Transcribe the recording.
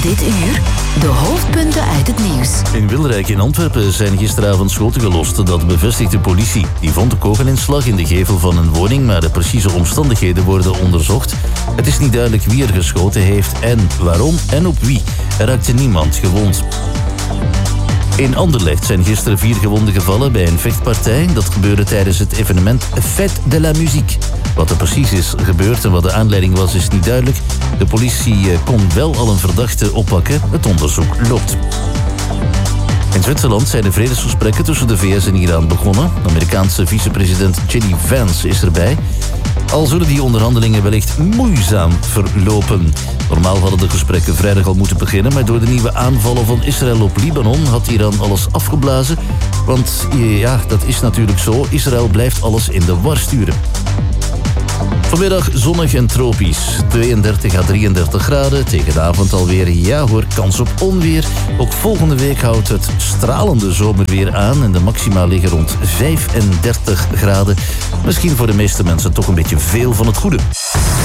Dit uur de hoofdpunten uit het nieuws. In Wilrijk in Antwerpen zijn gisteravond schoten gelost. Dat bevestigt de politie. Die vond de kogelinslag in de gevel van een woning, maar de precieze omstandigheden worden onderzocht. Het is niet duidelijk wie er geschoten heeft en waarom en op wie. Er raakte niemand gewond. In Anderlecht zijn gisteren 4 gewonden gevallen bij een vechtpartij. Dat gebeurde tijdens het evenement Fête de la Musique. Wat er precies is gebeurd en wat de aanleiding was, is niet duidelijk. De politie kon wel al een verdachte oppakken. Het onderzoek loopt. In Zwitserland zijn de vredesgesprekken tussen de VS en Iran begonnen. De Amerikaanse vicepresident J.D. Vance is erbij. Al zullen die onderhandelingen wellicht moeizaam verlopen. Normaal hadden de gesprekken vrijdag al moeten beginnen, maar door de nieuwe aanvallen van Israël op Libanon had Iran alles afgeblazen. Want ja, dat is natuurlijk zo. Israël blijft alles in de war sturen. Vanmiddag zonnig en tropisch. 32 à 33 graden. Tegen de avond alweer, ja hoor, kans op onweer. Ook volgende week houdt het stralende zomerweer aan. En de maxima liggen rond 35 graden. Misschien voor de meeste mensen toch een beetje veel van het goede.